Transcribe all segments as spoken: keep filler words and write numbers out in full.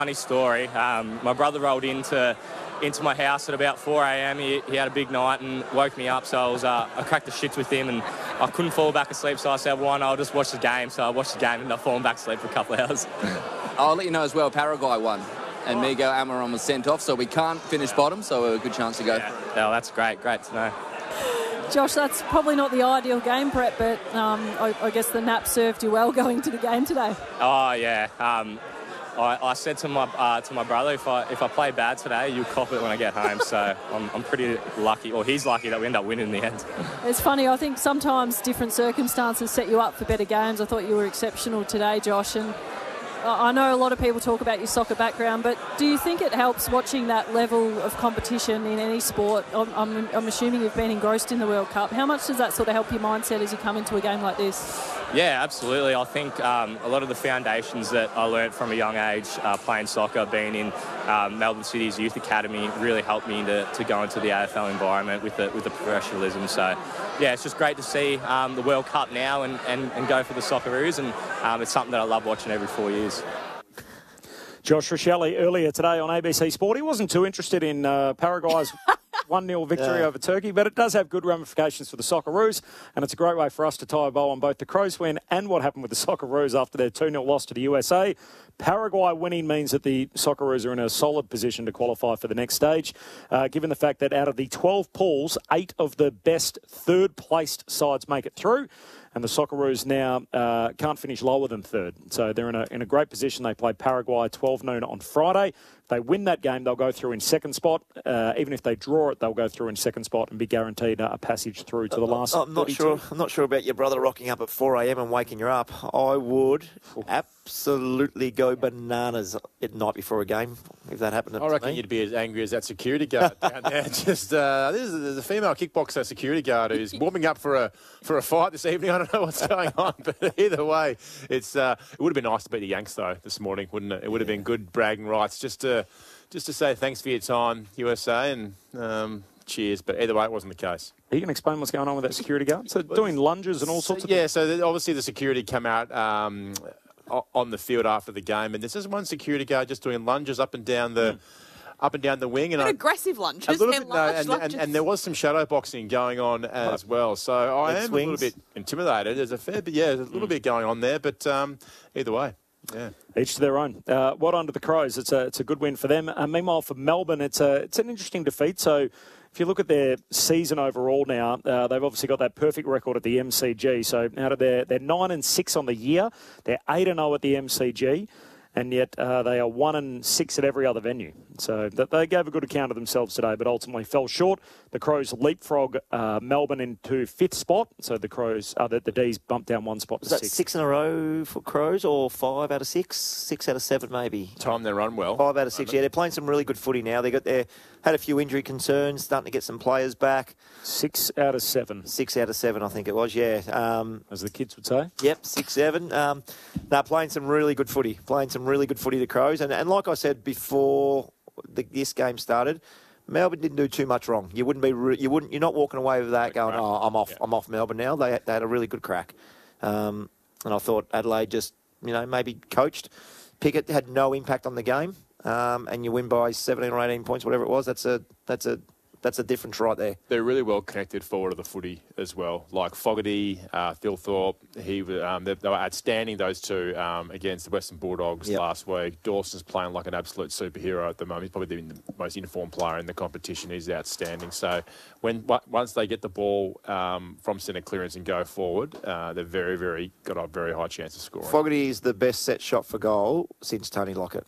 Funny story. Um, my brother rolled into into my house at about four a.m. He, he had a big night and woke me up, so I was uh, I cracked the shits with him and I couldn't fall back asleep, so I said, well, I'll just watch the game. So I watched the game and I've fallen back asleep for a couple of hours. I'll let you know as well, Paraguay won and Miguel Almiron was sent off, so we can't finish bottom, so a good chance to go. Yeah, oh, that's great. Great to know. Josh, that's probably not the ideal game prep, but um, I, I guess the nap served you well going to the game today. Oh, yeah. Um, I, I said to my uh, to my brother, if I if I play bad today, you'll cop it when I get home. So I'm, I'm pretty lucky, or he's lucky that we end up winning in the end. It's funny. I think sometimes different circumstances set you up for better games. I thought you were exceptional today, Josh, and I know a lot of people talk about your soccer background, but do you think it helps watching that level of competition in any sport? I'm, I'm, I'm assuming you've been engrossed in the World Cup. How much does that sort of help your mindset as you come into a game like this? Yeah, absolutely. I think um, a lot of the foundations that I learnt from a young age uh, playing soccer, being in um, Melbourne City's youth academy, really helped me to, to go into the A F L environment with the, with the professionalism. So, yeah, it's just great to see um, the World Cup now and, and, and go for the Socceroos, and um, it's something that I love watching every four years. Josh Rachele earlier today on A B C Sport. He wasn't too interested in uh, Paraguay's one nil victory yeah. over Turkey, but it does have good ramifications for the Socceroos, and it's a great way for us to tie a bow on both the Crows win and what happened with the Socceroos after their two nil loss to the U S A. Paraguay winning means that the Socceroos are in a solid position to qualify for the next stage, uh, given the fact that out of the twelve pools, eight of the best third-placed sides make it through. And the Socceroos now uh, can't finish lower than third. So they're in a in a great position. They play Paraguay twelve noon on Friday. If they win that game, they'll go through in second spot. Uh, even if they draw it, they'll go through in second spot and be guaranteed a passage through to the last. I'm not sure. I'm not sure about your brother rocking up at four a.m. and waking you up. I would absolutely go bananas at night before a game if that happened. I reckon me. you'd be as angry as that security guard down there. Just uh, this is a female kickboxer security guard who's warming up for a for a fight this evening. I don't know what's going on, but either way, it's uh, it would have been nice to beat the Yanks though this morning, wouldn't it? It would have been good bragging rights just to just to say thanks for your time, U S A, and um, cheers. But either way, it wasn't the case. Are you going to explain what's going on with that security guard? So doing lunges and all sorts so, of yeah. things? So the, obviously the security come out Um, on the field after the game, and this is one security guard just doing lunges up and down the mm. up and down the wing, and I, aggressive lunges, a little bit, no, large and, lunges. And, and there was some shadow boxing going on as well. So I am swings. a little bit intimidated. There's a fair bit, yeah, there's a little mm. bit going on there, but um, either way, yeah. Each to their own. Uh, what on to the Crows? It's a it's a good win for them. Uh, meanwhile, for Melbourne, it's a it's an interesting defeat. So. If you look at their season overall now, uh, they've obviously got that perfect record at the M C G. So out of their, they're nine and six on the year, they're eight and zero at the M C G, and yet uh, they are one and six at every other venue. So that they gave a good account of themselves today, but ultimately fell short. The Crows leapfrog uh, Melbourne into fifth spot. So the Crows, uh, the, the D's bumped down one spot to Was that six. six in a row for Crows, or five out of six? Six out of seven, maybe. Time they run well. Five out of six. Yeah, they're playing some really good footy now. They got their had a few injury concerns, starting to get some players back. Six out of seven. Six out of seven, I think it was. Yeah, um, as the kids would say. Yep, six seven. Um, they're playing some really good footy. Playing some really good footy. The Crows, and and like I said before the, this game started, Melbourne didn't do too much wrong. You wouldn't be, re- you wouldn't, you're not walking away with that going, oh, I'm off, yeah. I'm off Melbourne now. They they had a really good crack, um, and I thought Adelaide just, you know, maybe coached. Pickett had no impact on the game, um, and you win by seventeen or eighteen points, whatever it was. That's a that's a that's a difference right there. They're really well connected forward of the footy as well. Like Fogarty, uh, Thilthorpe, he um, they, they were outstanding, those two, um, against the Western Bulldogs yep. last week. Dawson's playing like an absolute superhero at the moment. He's probably the most informed player in the competition. He's outstanding. So when once they get the ball um, from centre clearance and go forward, uh, they're very, very got a very high chance of scoring. Fogarty is the best set shot for goal since Tony Lockett.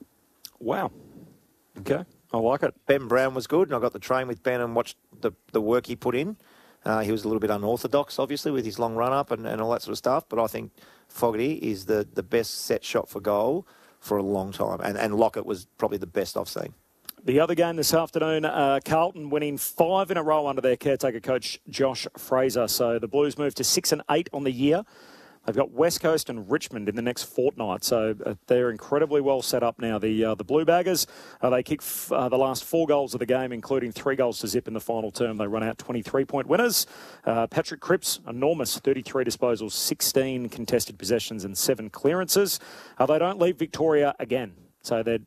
Wow. Okay. I like it. Ben Brown was good, and I got the train with Ben and watched the, the work he put in. Uh, he was a little bit unorthodox, obviously, with his long run-up and, and all that sort of stuff, but I think Fogarty is the, the best set shot for goal for a long time, and, and Lockett was probably the best I've seen. The other game this afternoon, uh, Carlton winning five in a row under their caretaker coach, Josh Fraser. So the Blues moved to six and eight on the year. They've got West Coast and Richmond in the next fortnight, so uh, they're incredibly well set up now. The uh, the Blue Baggers, uh, they kick f- uh, the last four goals of the game, including three goals to zip in the final term. They run out twenty-three point winners. Uh, Patrick Cripps, enormous, thirty-three disposals, sixteen contested possessions and seven clearances. Uh, they don't leave Victoria again. So they're